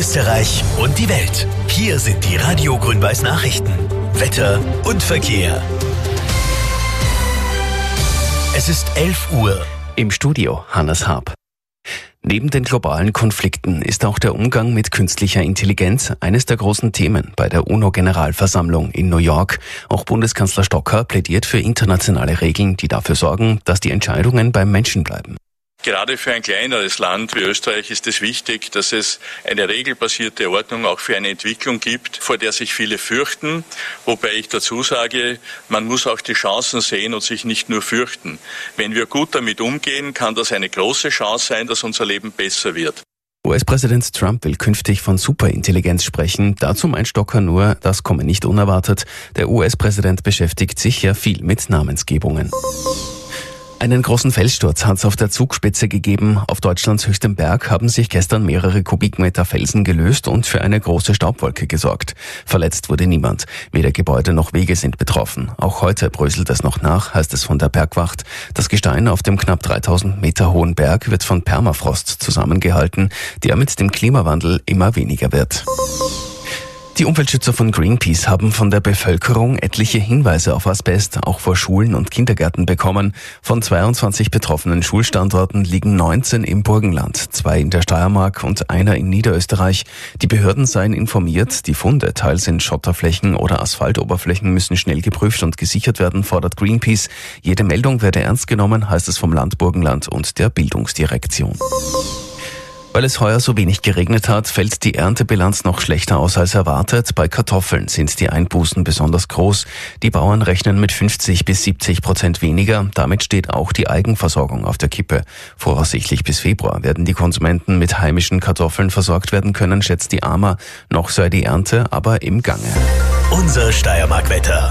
Österreich und die Welt. Hier sind die Radio Grün-Weiß Nachrichten. Wetter und Verkehr. Es ist 11 Uhr. Im Studio Hannes Haab. Neben den globalen Konflikten ist auch der Umgang mit künstlicher Intelligenz eines der großen Themen bei der UNO-Generalversammlung in New York. Auch Bundeskanzler Stocker plädiert für internationale Regeln, die dafür sorgen, dass die Entscheidungen beim Menschen bleiben. Gerade für ein kleineres Land wie Österreich ist es wichtig, dass es eine regelbasierte Ordnung auch für eine Entwicklung gibt, vor der sich viele fürchten. Wobei ich dazu sage, man muss auch die Chancen sehen und sich nicht nur fürchten. Wenn wir gut damit umgehen, kann das eine große Chance sein, dass unser Leben besser wird. US-Präsident Trump will künftig von Superintelligenz sprechen. Dazu meint Stocker nur, das komme nicht unerwartet. Der US-Präsident beschäftigt sich ja viel mit Namensgebungen. Einen großen Felssturz hat es auf der Zugspitze gegeben. Auf Deutschlands höchstem Berg haben sich gestern mehrere Kubikmeter Felsen gelöst und für eine große Staubwolke gesorgt. Verletzt wurde niemand. Weder Gebäude noch Wege sind betroffen. Auch heute bröselt es noch nach, heißt es von der Bergwacht. Das Gestein auf dem knapp 3000 Meter hohen Berg wird von Permafrost zusammengehalten, der mit dem Klimawandel immer weniger wird. Die Umweltschützer von Greenpeace haben von der Bevölkerung etliche Hinweise auf Asbest auch vor Schulen und Kindergärten bekommen. Von 22 betroffenen Schulstandorten liegen 19 im Burgenland, 2 in der Steiermark und einer in Niederösterreich. Die Behörden seien informiert, die Funde, teils in Schotterflächen oder Asphaltoberflächen, müssen schnell geprüft und gesichert werden, fordert Greenpeace. Jede Meldung werde ernst genommen, heißt es vom Land Burgenland und der Bildungsdirektion. Weil es heuer so wenig geregnet hat, fällt die Erntebilanz noch schlechter aus als erwartet. Bei Kartoffeln sind die Einbußen besonders groß. Die Bauern rechnen mit 50-70% weniger. Damit steht auch die Eigenversorgung auf der Kippe. Voraussichtlich bis Februar werden die Konsumenten mit heimischen Kartoffeln versorgt werden können, schätzt die AMA. Noch sei die Ernte aber im Gange. Unser Steiermark-Wetter.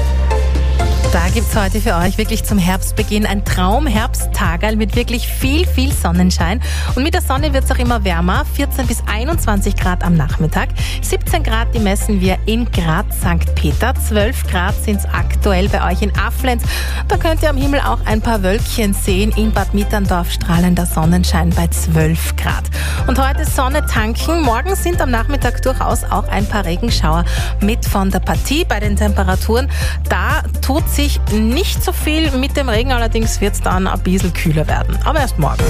Da gibt's heute für euch wirklich zum Herbstbeginn ein Traum-Herbsttagerl mit wirklich viel Sonnenschein. Und mit der Sonne wird's auch immer wärmer. 14 bis 21 Grad am Nachmittag. 17 Grad, die messen wir in Graz St. Peter. 12 Grad sind's aktuell bei euch in Afflenz. Da könnt ihr am Himmel auch ein paar Wölkchen sehen. In Bad Mitterndorf strahlender Sonnenschein bei 12 Grad. Und heute Sonne tanken. Morgen sind am Nachmittag durchaus auch ein paar Regenschauer mit von der Partie. Bei den Temperaturen, da tut sich nicht so viel mit dem Regen, allerdings wird es dann ein bisschen kühler werden. Aber erst morgen.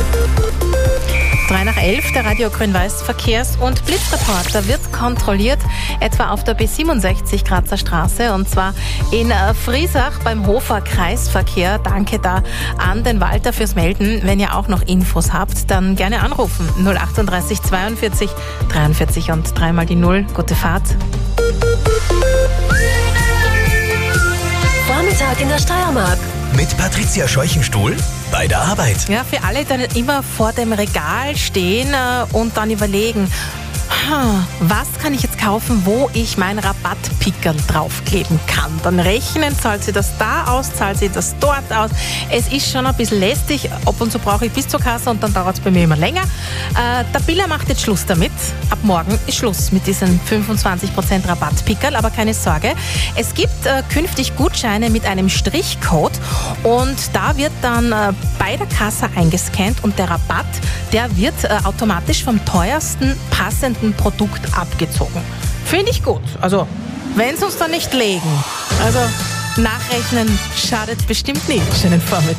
3 nach 11, der Radio Grün-Weiß Verkehrs- und Blitzreporter wird kontrolliert, etwa auf der B67 Grazer Straße, und zwar in Friesach beim Hofer Kreisverkehr. Danke da an den Walter fürs Melden. Wenn ihr auch noch Infos habt, dann gerne anrufen. 038 42 43 und 3 mal die 0. Gute Fahrt. Vormittag in der Steiermark. Mit Patricia Scheuchenstuhl bei der Arbeit. Ja, für alle, die dann immer vor dem Regal stehen und dann überlegen, was kann ich jetzt kaufen, wo ich mein Rabattpickerl draufkleben kann. Dann rechnen, zahlt sie das da aus, zahlt sie das dort aus. Es ist schon ein bisschen lästig. Ab und zu brauche ich bis zur Kasse und dann dauert es bei mir immer länger. Der Biller macht jetzt Schluss damit. Ab morgen ist Schluss mit diesen 25% Rabattpickerl. Aber keine Sorge, es gibt künftig Gutscheine mit einem Strichcode und da wird dann bei der Kasse eingescannt und der Rabatt, der wird automatisch vom teuersten passenden Produkt abgezogen. Finde ich gut. Also, wenn es uns dann nicht legen. Also, nachrechnen schadet bestimmt nicht. Schönen Vormittag.